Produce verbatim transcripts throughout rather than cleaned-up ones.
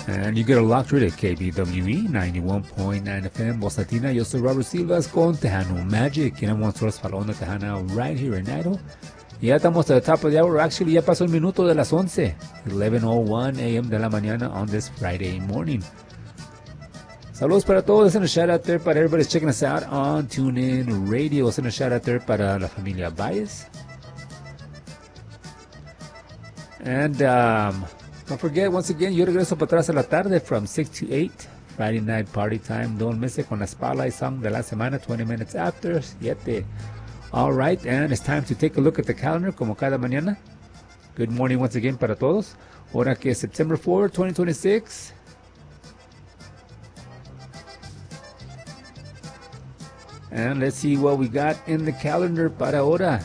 And you get a locked rate at K B W E ninety-one point nine F M, Voz Latina. Yo soy Robert Silvas con Tejano Magic. Queremos nosotros para onda Tejana right here in Idaho. Ya estamos at the top of the hour. Actually, ya pasó el minuto de las once. eleven oh one A M de la mañana on this Friday morning. Saludos para todos. And a shout out there para everybody's checking us out on TuneIn Radio. And a shout out there para la familia Baez. And um, don't forget, once again, yo regreso para atrás a la tarde from six to eight. Friday night party time. Don't miss it con la Spotlight Song de la semana, twenty minutes after siete. All right, and it's time to take a look at the calendar como cada mañana. Good morning once again para todos. Ahora que es September fourth, twenty twenty-six. And let's see what we got in the calendar para ahora.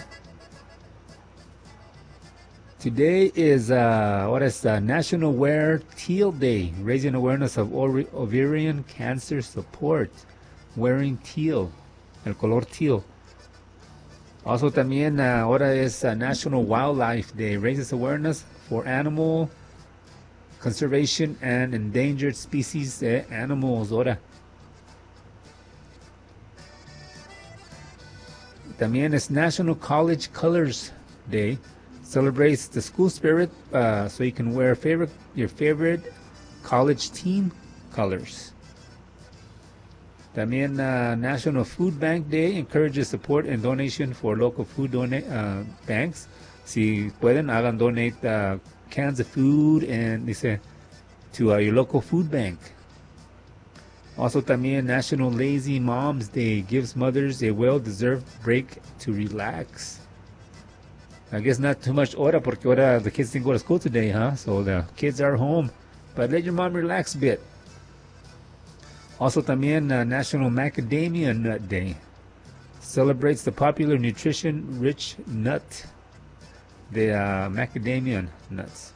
Today is uh, what is uh, National Wear Teal Day, raising awareness of ov- ovarian cancer support. Wearing teal, el color teal. Also también uh, ahora es uh, National Wildlife Day, raises awareness for animal conservation and endangered species de animals. Ahora. También es National College Colors Day. Celebrates the school spirit, uh, so you can wear favorite your favorite college team colors. También uh, National Food Bank Day encourages support and donation for local food dona- uh, banks. Si pueden, hagan donate uh, cans of food and dice to uh, your local food bank. Also también National Lazy Moms Day gives mothers a well-deserved break to relax. I guess not too much hora porque ahora the kids didn't go to school today, huh? So the kids are home. But let your mom relax a bit. Also también uh, National Macadamia Nut Day. Celebrates the popular nutrition-rich nut, the uh, macadamia nuts.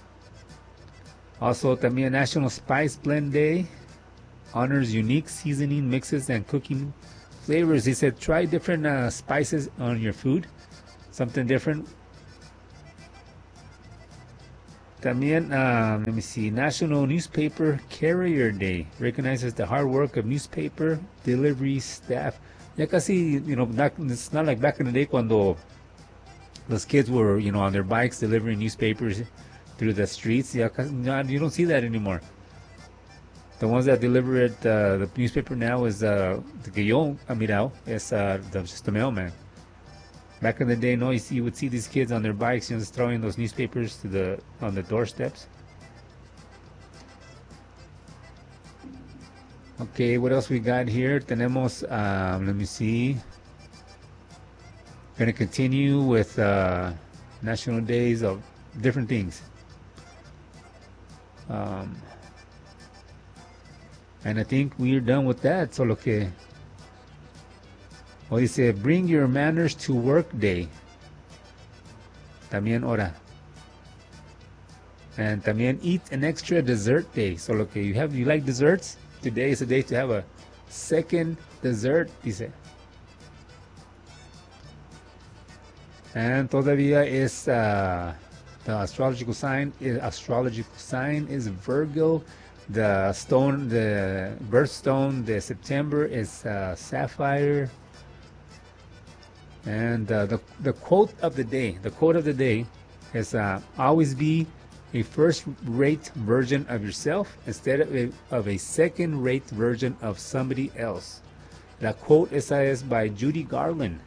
Also también National Spice Blend Day. Honors unique seasoning mixes and cooking flavors. He said try different uh, spices on your food. Something different. También, um, let me see, National Newspaper Carrier Day recognizes the hard work of newspaper delivery staff. Ya casi, you know, not, it's not like back in the day cuando those kids were, you know, on their bikes delivering newspapers through the streets. Ya casi, no, you don't see that anymore. The ones that deliver it, uh, the newspaper now is uh, the que yo he mirado, es uh, the, just the mailman. Back in the day, no, you, see, you would see these kids on their bikes, you know, just throwing those newspapers to the on the doorsteps. Okay, what else we got here? Tenemos, um, let me see. Going to continue with uh, national days of different things. Um, and I think we're done with that. So, lo que O dice, bring your manners to work day. También hora. And también eat an extra dessert day. So lo que you have, you like desserts? Today is a day to have a second dessert, dice. And todavía es uh, the astrological sign. Is, astrological sign is Virgo. The stone, the birthstone, the September is uh, sapphire. And uh, the the quote of the day, the quote of the day is uh, always be a first-rate version of yourself instead of a, of a second-rate version of somebody else. La quote esa es by Judy Garland.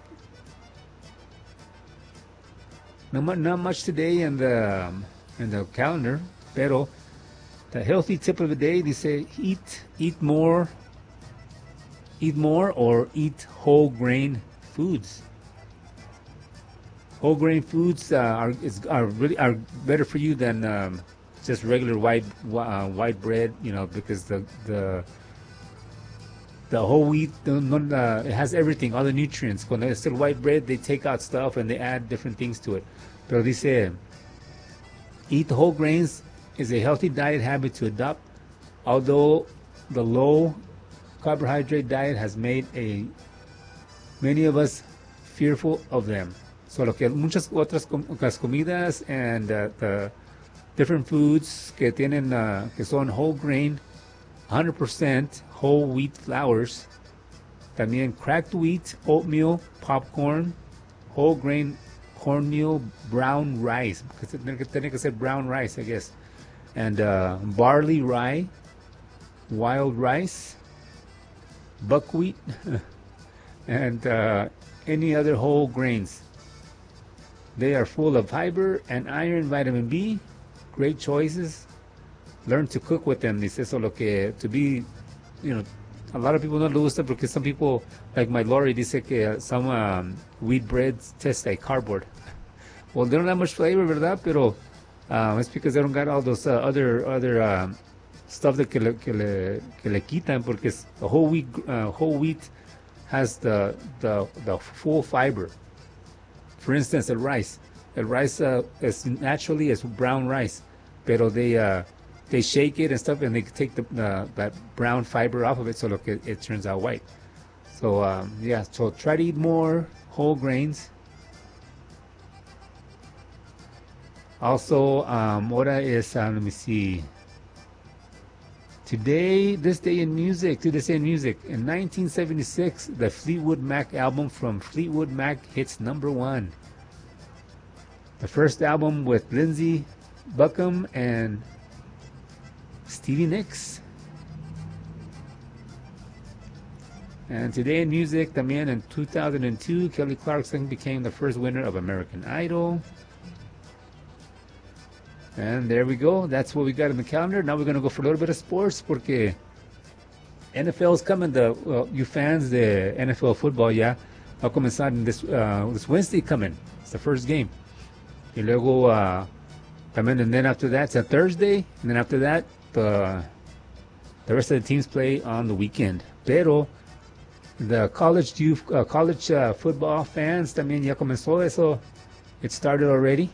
Not much, not much today in the um, in the calendar, pero the healthy tip of the day, they say eat eat more, eat more or eat whole grain foods. Whole grain foods uh, are is, are really are better for you than um, just regular white uh, white bread. You know, because the the the whole wheat the, uh, it has everything, all the nutrients. When it's still white bread, they take out stuff and they add different things to it. Pero dice, eat whole grains is a healthy diet habit to adopt. Although the low carbohydrate diet has made a many of us fearful of them. So lo que muchas otras com las comidas and uh, the different foods que tienen, uh, que son whole grain, one hundred percent whole wheat flours. También cracked wheat, oatmeal, popcorn, whole grain cornmeal, brown rice. Tiene que ser brown rice, I guess. And uh, barley rye, wild rice, buckwheat, and uh, any other whole grains. They are full of fiber and iron, vitamin B. Great choices. Learn to cook with them. Dice eso lo que, to be, you know, a lot of people no le gusta porque some people, like my Lori, dice que some um, wheat breads taste like cardboard. Well, they don't have much flavor, ¿verdad? Pero uh, it's because they don't got all those uh, other other um, stuff that que le, que, le, que le quitan, porque the whole wheat uh, whole wheat has the, the the full fiber. For instance, the rice. The rice uh, is naturally is brown rice, pero they uh, they shake it and stuff, and they take the uh, that brown fiber off of it, so look, it, it turns out white. So um, yeah, so try to eat more whole grains. Also, um, ahora is uh, let me see. Today, this day in music, to this day in music, in nineteen seventy-six, the Fleetwood Mac album from Fleetwood Mac hits number one. The first album with Lindsey Buckingham and Stevie Nicks. And today in music, también in two thousand two, Kelly Clarkson became the first winner of American Idol. And there we go. That's what we got in the calendar. Now we're going to go for a little bit of sports porque N F L is coming. The, well, you fans, the N F L football, yeah, va a comenzar this, uh, this Wednesday coming. It's the first game. Y luego, uh, también, and then after that, it's a Thursday. And then after that, the, the rest of the teams play on the weekend. Pero the college youth, uh, college uh, football fans, también ya comenzó eso. It started already.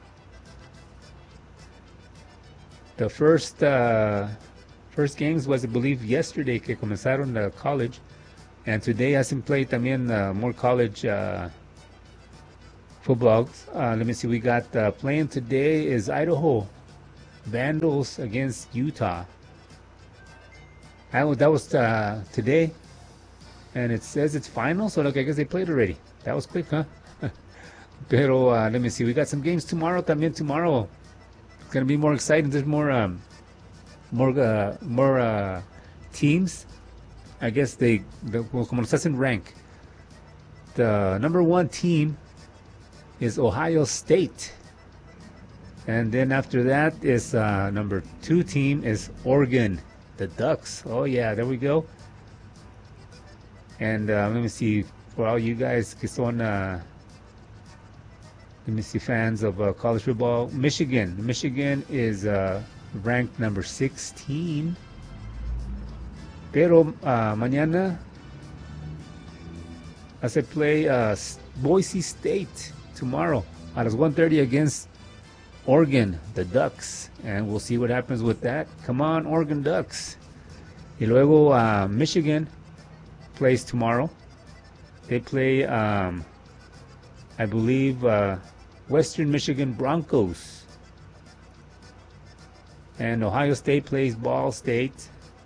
The first uh, first games was, I believe, yesterday que comenzaron the college, and today hacen play también uh, more college uh, football. Uh, let me see, we got uh, playing today is Idaho Vandals against Utah. I, that was uh, today, and it says it's final, so look, I guess they played already. That was quick, huh? Pero uh, let me see, we got some games tomorrow también tomorrow. Going to be more exciting. There's more um, more uh, more uh, teams. I guess they, the, well, como los hacen rank. The number one team is Ohio State, and then after that is uh, number two team is Oregon, the Ducks. Oh yeah, there we go. And uh, let me see, for all you guys que son uh, let me see, fans of uh, college football. Michigan. Michigan is uh, ranked number sixteen. Pero uh, mañana hace play uh, Boise State tomorrow at one thirty against Oregon, the Ducks. And we'll see what happens with that. Come on, Oregon Ducks. Y luego uh, Michigan plays tomorrow. They play, um, I believe, uh, Western Michigan Broncos. And Ohio State plays Ball State.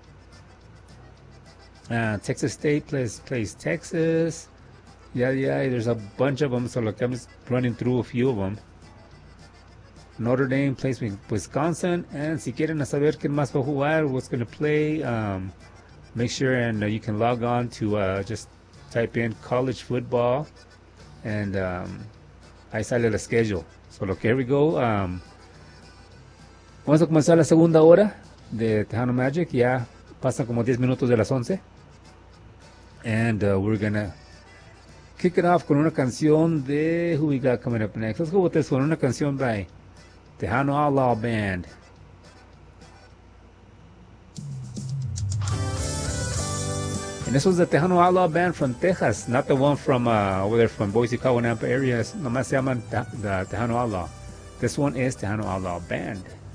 Uh, Texas State plays plays Texas. Yeah, yeah, there's a bunch of them, so look, I'm just running through a few of them. Notre Dame plays with Wisconsin. And si quieren saber quién más va a jugar, what's going to play, um, make sure and uh, you can log on to uh, just type in college football, and um, ahí sale el schedule. So look, here we go. Um, vamos a comenzar la segunda hora de Tejano Magic. Ya pasan como diez minutos de las once. And uh, we're gonna kick it off con una canción de who we got coming up next. Let's go with this one. Una canción by Tejano Outlaw Band. And this was the Tejano Outlaw Band from Texas, not the one from uh, over there from Boise, Caguanampa area. Nomás se llaman the Tejano Outlaw. This one is Tejano Outlaw Band.